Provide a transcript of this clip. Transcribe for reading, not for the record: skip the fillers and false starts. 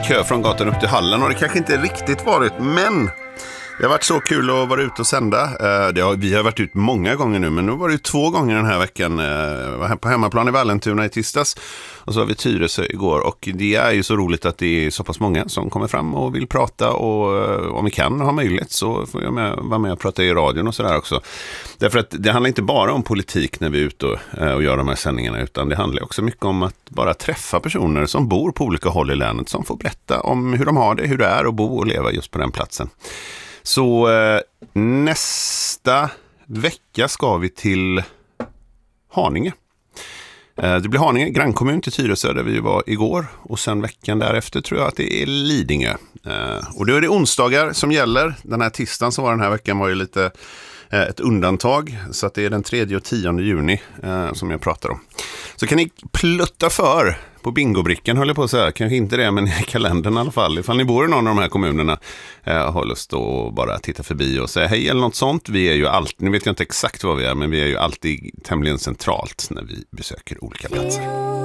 kö från gatan upp till hallen och det kanske inte riktigt varit, men det har varit så kul att vara ute och sända. Vi har varit ut många gånger nu, men nu var det 2 gånger den här veckan. Var här på hemmaplan i Vallentuna i tisdags och så var vi Tyresö igår. Och det är ju så roligt att det är så pass många som kommer fram och vill prata. Och om vi kan ha möjlighet så får jag vara med och prata i radion och sådär också. Därför att det handlar inte bara om politik när vi är ute och gör de här sändningarna, utan det handlar också mycket om att bara träffa personer som bor på olika håll i länet som får berätta om hur de har det, hur det är att bo och leva just på den platsen. Så nästa vecka ska vi till Haninge. Det blir Haninge, grannkommun till Tyresö där vi var igår. Och sen veckan därefter tror jag att det är Lidingö. Och då är det onsdagar som gäller. Den här tisdagen som var den här veckan var ju lite ett undantag. Så att det är den 3 och 10 juni som jag pratar om. Så kan ni plutta för på bingobrickan, håller på att säga. Kanske inte det, men i kalendern i alla fall. Ifall ni bor i någon av de här kommunerna har lust att bara titta förbi och säga hej eller något sånt. Vi är ju alltid, nu vet jag inte exakt vad vi är, men vi är ju alltid tämligen centralt när vi besöker olika platser.